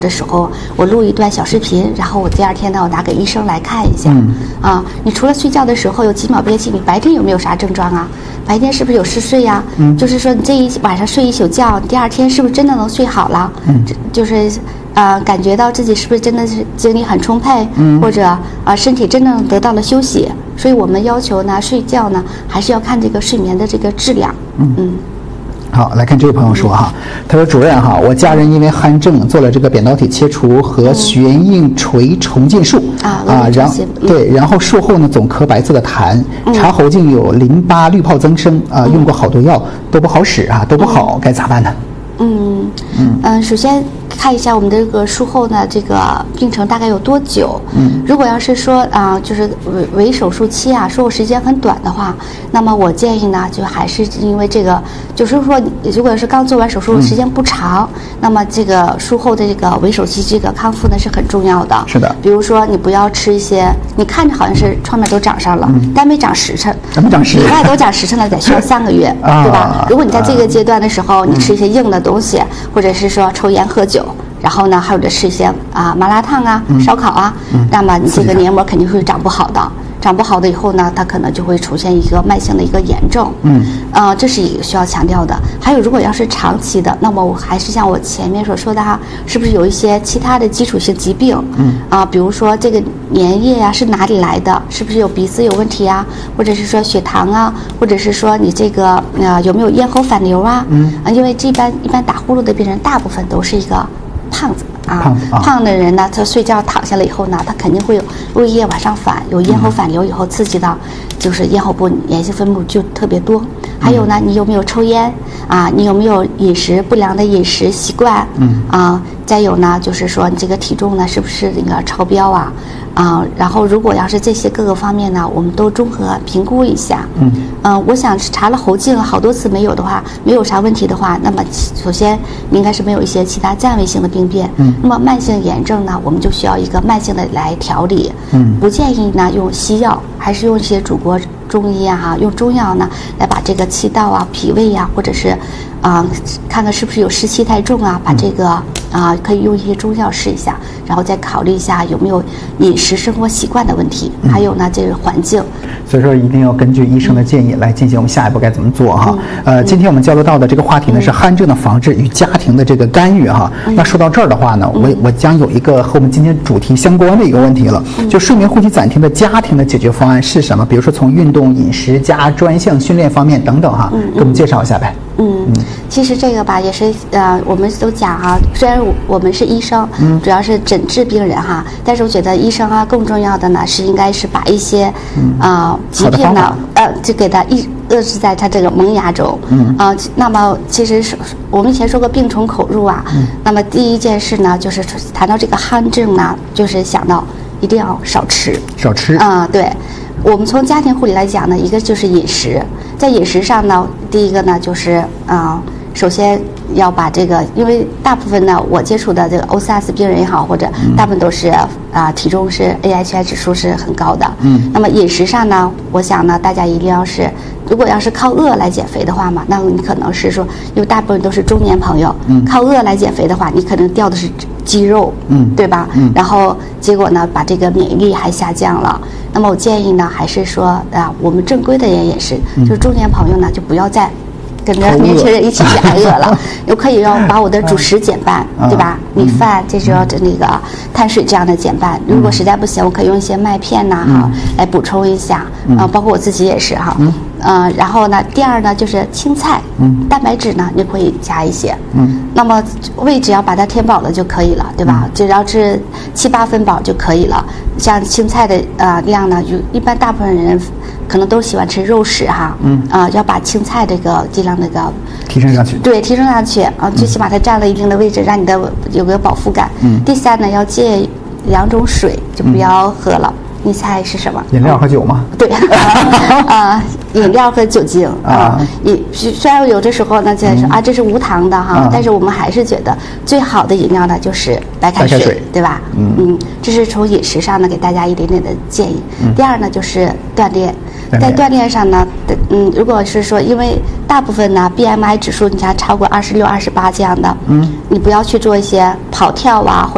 的时候，我录一段小视频，然后我第二天呢，我拿给医生来看一下。你除了睡觉的时候有几秒憋气，你白天有没有啥症状啊？白天是不是有嗜睡呀？就是说你这一晚上睡一宿觉，第二天是不是真的能睡好了？就是感觉到自己是不是真的是精力很充沛，或者身体真正得到了休息。所以我们要求呢，睡觉呢还是要看这个睡眠的这个质量。 好，来看这位朋友说哈，他说主任哈，我家人因为鼾症做了这个扁桃体切除和悬硬锤重建术然后术后呢总咳白色的痰，茶喉镜有淋巴滤泡增生用过好多药都不好使都不好，该咋办呢？ 首先看一下我们的这个术后呢，这个病程大概有多久？如果要是说就是为手术期术后时间很短的话，那么我建议呢，就还是因为这个，就是说，如果是刚做完手术时间不长，那么这个术后的这个为手期这个康复呢是很重要的。 是的。 比如说你不要吃一些，你看着好像是创面都长上了，但没长实诚，里外都长实诚了，得需要3个月，对吧？如果你在这个阶段的时候，你吃一些硬的东西，或者是说抽烟喝酒。然后呢，还有的吃一些麻辣烫烧烤那么你这个黏膜肯定会长不好的，长不好的以后呢，它可能就会出现一个慢性的一个炎症。这是一个需要强调的。还有，如果要是长期的，那么我还是像我前面所说的是不是有一些其他的基础性疾病？比如说这个粘液是哪里来的？是不是有鼻子有问题或者是说血糖或者是说你这个有没有咽喉反流因为一般打呼噜的病人大部分都是一个胖子胖的人呢，他睡觉躺下了以后呢，他肯定会有胃液往上反，有咽喉反流以后刺激到，就是咽喉部粘性分泌就特别多。还有呢，你有没有抽烟你有没有不良的饮食习惯再有呢，就是说你这个体重呢是不是那个超标然后如果要是这些各个方面呢，我们都综合评估一下。我想查了喉镜好多次没有的话，没有啥问题的话，那么首先应该是没有一些其他暂位性的病变。那么慢性炎症呢，我们就需要一个慢性的来调理。不建议呢用西药，还是用一些祖国中医用中药呢来把这个气道脾胃或者是看看是不是有湿气太重把这个可以用一些中药试一下，然后再考虑一下有没有饮食生活习惯的问题，还有呢这个环境。 所以说一定要根据医生的建议来进行我们下一步该怎么做今天我们交流到的这个话题呢是鼾症的防治与家庭的这个干预那说到这儿的话呢，我将有一个和我们今天主题相关的一个问题了，就睡眠呼吸暂停的家庭的解决方案是什么？比如说从运动、饮食加专项训练方面等等给我们介绍一下呗。 其实这个也是我们都讲虽然我们是医生，主要是诊治病人但是我觉得医生更重要的呢是应该是把一些疾病呢就给它遏制在它这个萌芽中。那么其实是我们以前说过病从口入那么第一件事呢，就是谈到这个鼾症呢，就是想到一定要少吃。对。我们从家庭护理来讲呢，一个就是饮食，在饮食上呢，第一个呢就是首先要把这个，因为大部分呢我接触的这个 OCS 病人也好，或者大部分都是体重是 AHI 指数是很高的。那么饮食上呢，我想呢大家一定要是，如果要是靠饿来减肥的话嘛，那你可能是说，因为大部分都是中年朋友，靠饿来减肥的话，你可能掉的是肌肉，对吧？然后结果呢，把这个免疫力还下降了。那么我建议呢，还是说我们正规的人也是，就是中年朋友呢，就不要再跟着年轻人一起挨饿了，我可以要把我的主食减半，对吧？米饭这时候的那个碳水这样的减半。如果实在不行，我可以用一些麦片来补充一下。包括我自己也是然后呢，第二呢就是青菜，蛋白质呢你可以加一些。那么胃只要把它填饱了就可以了，对吧？只要是7、8分饱就可以了。像青菜的量呢，就一般大部分人可能都喜欢吃肉食要把青菜这个尽量那个提升上去。 对，提升上去最起码它占了一定的位置，让你的有个饱腹感。第三呢，要戒2种水，就不要喝了。你猜是什么？ 饮料和酒吗？ 对，饮料和酒精虽然有的时候呢，在说这是无糖的但是我们还是觉得最好的饮料呢就是白开水，对吧？这是从饮食上呢给大家一点点的建议。第二呢就是锻炼，在锻炼上呢，如果是说因为大部分呢 BMI 指数你看超过26、28这样的，你不要去做一些跑跳或